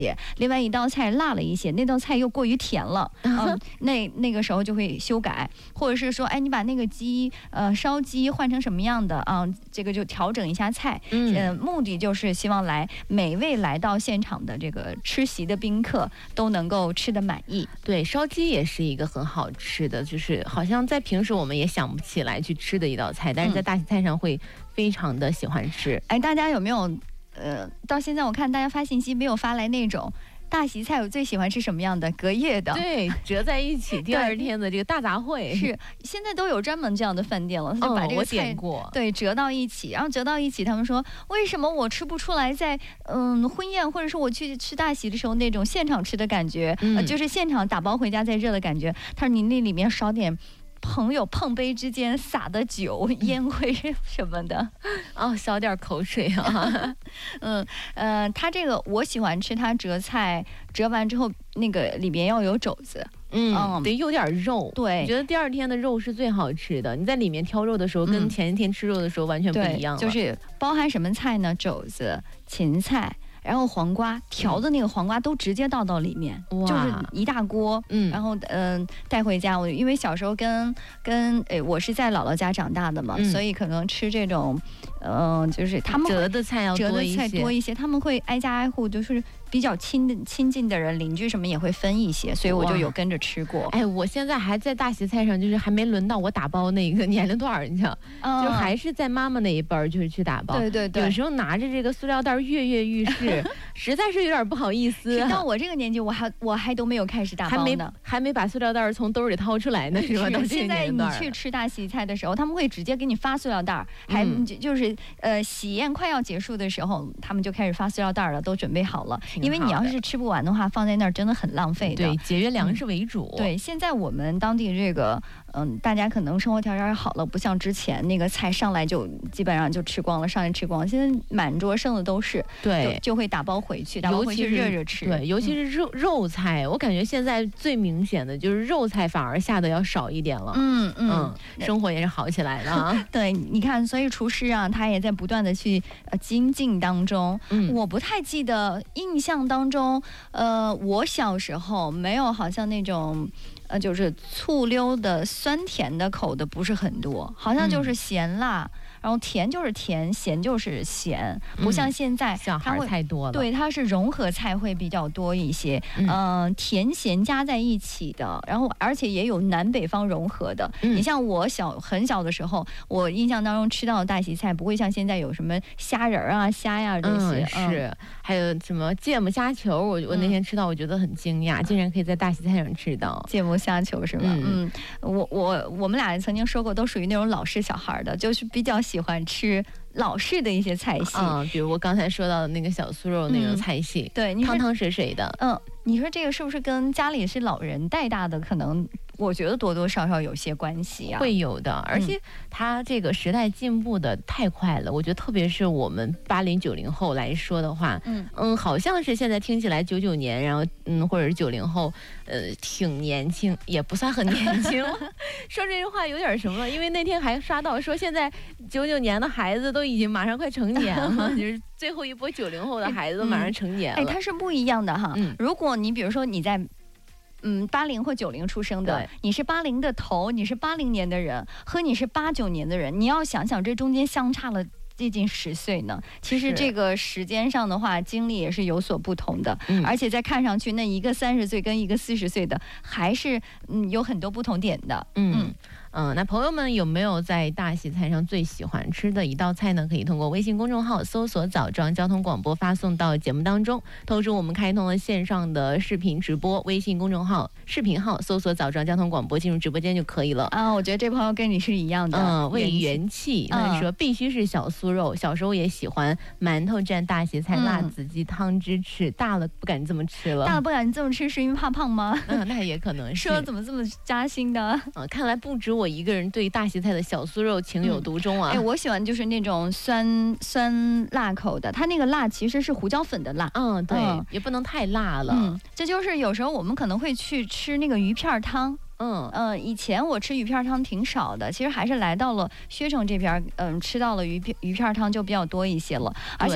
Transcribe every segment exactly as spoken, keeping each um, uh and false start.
另外一道菜辣了一些，那道菜又过于甜了，嗯，那那个时候就会修改，或者是说，哎，你把那个鸡，呃，烧鸡换成什么样的啊？这个就调整一下菜，嗯、呃，目的就是希望来每位来到现场的这个吃席的宾客都能够吃得满意。 对，烧鸡也是一个很好吃的，就是好像在平时我们也想不起来去吃的一道菜，但是在大喜菜上会非常的喜欢吃。 嗯、哎，大家有没有？呃，到现在我看大家发信息没有发来那种大喜菜，我最喜欢吃什么样的？隔夜的， 对，折在一起，第二天的这个大杂烩是现在都有专门这样的饭店了，他就把这个菜、 哦、 对折到一起，然后折到一起，他们说为什么我吃不出来在嗯婚宴或者说我去吃大喜的时候那种现场吃的感觉，嗯呃、就是现场打包回家再热的感觉。他说你那里面少点。朋友碰杯之间撒的酒、烟灰什么的， 哦，小点口水啊。 嗯呃，他这个我喜欢吃，他折菜折完之后，那个里边要有肘子， 嗯，嗯得有点肉。 对， 我觉得第二天的肉是最好吃的。你在里面挑肉的时候，跟前一天吃肉的时候完全不一样了。 就是包含什么菜呢？肘子、芹菜。然后黄瓜调的那个黄瓜都直接倒到里面，嗯、就是一大锅，嗯，然后嗯、呃、带回家。我因为小时候跟跟诶我是在姥姥家长大的嘛，嗯、所以可能吃这种，嗯、呃，就是他们折的菜要多一些， 折的菜多一些，他们会挨家挨户，就是比较亲的亲近的人，邻居什么也会分一些，所以我就有跟着吃过。 哎，我现在还在大喜菜上，就是还没轮到我打包那个年龄段，你知道，嗯、就还是在妈妈那一辈儿，就是去打包。 对对对， 有时候拿着这个塑料袋跃跃欲试。实在是有点不好意思， 到我这个年纪，我还我还都没有开始打包呢， 还没还没把塑料袋从兜里掏出来呢，是吧？ 是现在你去吃大喜菜的时候，他们会直接给你发塑料袋，还、嗯、就是呃喜宴快要结束的时候，他们就开始发塑料袋了，都准备好了。因为你要是吃不完的话，放在那儿真的很浪费的。 对，节约粮食为主。 嗯、对，现在我们当地这个嗯、呃，大家可能生活条件好了，不像之前那个菜上来就基本上就吃光了，上来吃光了。现在满桌剩的都是， 对， 就, 就会打包回去，打包回去热热吃。 对，尤其是肉、嗯、肉菜，我感觉现在最明显的就是肉菜反而下的要少一点了。 嗯 嗯, 嗯， 生活也是好起来了啊。 对，你看，所以厨师啊，他也在不断的去呃精进当中。嗯，我不太记得印象当中，呃，我小时候没有好像那种。呃，就是醋溜的酸甜的口的不是很多，好像就是咸辣，嗯、然后甜就是甜，咸就是咸，不像现在、 嗯、小孩太多了。 对，它是融合菜会比较多一些，嗯、呃，甜咸加在一起的，然后而且也有南北方融合的。嗯、你像我小很小的时候，我印象当中吃到的大喜菜不会像现在有什么虾仁啊、虾呀这些， 嗯、是、嗯，还有什么芥末虾球，我我那天吃到，我觉得很惊讶，嗯、竟然可以在大喜菜上吃到芥末虾球是吧？嗯, 嗯，我我我们俩曾经说过，都属于那种老式小孩的，就是比较喜欢吃老式的一些菜系啊、嗯，比如我刚才说到的那个小酥肉那种菜系， 嗯、对， 汤汤水水的。 嗯，你说这个是不是跟家里是老人带大的，可能我觉得多多少少有些关系啊？ 会有的，而且它这个时代进步的太快了，嗯、我觉得特别是我们八零九零后来说的话，嗯嗯，好像是现在听起来九九年，然后嗯，或者是九零后，呃，挺年轻，也不算很年轻。说这句话有点什么？因为那天还刷到说，现在九九年的孩子都已经马上快成年了，就是最后一波九零后的孩子都马上成年了。 哎，它是不一样的哈。嗯，如果你比如说你在。嗯，八零或九零出生的，你是八零的头，你是八零年的人，和你是八九年的人，你要想想这中间相差了接近十岁呢。其实这个时间上的话，经历也是有所不同的，嗯、而且再看上去，那一个三十岁跟一个四十岁的，还是嗯有很多不同点的。 嗯嗯。嗯，那朋友们有没有在大喜菜上最喜欢吃的一道菜呢？可以通过微信公众号搜索枣庄交通广播发送到节目当中。同时我们开通了线上的视频直播，微信公众号视频号搜索枣庄交通广播，进入直播间就可以了啊。我觉得这朋友跟你是一样的。 嗯，为元气，那说必须是小酥肉。小时候也喜欢馒头蘸大喜菜、嗯、辣子鸡汤汁吃，大了不敢这么吃了。 大了不敢这么吃是因为怕胖吗？ 嗯，那也可能是。 说怎么这么扎心的？ 嗯，看来不止我一个人对大喜菜的小酥肉情有独钟啊！ 哎、嗯，我喜欢就是那种酸酸辣口的，它那个辣其实是胡椒粉的辣。 嗯，对，嗯、也不能太辣了。 嗯，这就是有时候我们可能会去吃那个鱼片汤。嗯嗯、呃，以前我吃鱼片汤挺少的，其实还是来到了薛城这边，嗯、呃，吃到了鱼片鱼片汤就比较多一些了。而且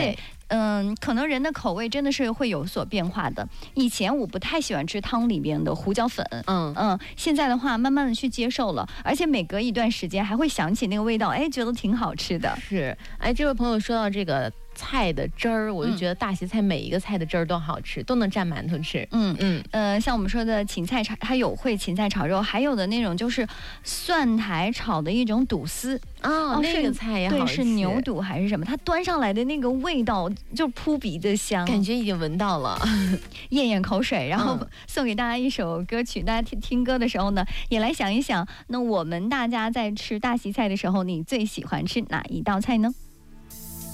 嗯，可能人的口味真的是会有所变化的。以前我不太喜欢吃汤里边的胡椒粉，嗯嗯，现在的话慢慢的去接受了，而且每隔一段时间还会想起那个味道，哎，觉得挺好吃的。 是，哎，这位朋友说到这个菜的汁儿，我就觉得大席菜每一个菜的汁儿都好吃，都能蘸馒头吃。 嗯嗯，呃，像我们说的芹菜炒，它有烩芹菜炒肉，还有的那种就是蒜苔炒的一种肚丝。 哦，那个菜也好吃， 对，是牛肚还是什么？它端上来的那个味道就扑鼻的香， 感觉已经闻到了， 咽咽口水。然后送给大家一首歌曲，大家听听歌的时候呢，也来想一想，那我们大家在吃大席菜的时候，你最喜欢吃哪一道菜呢？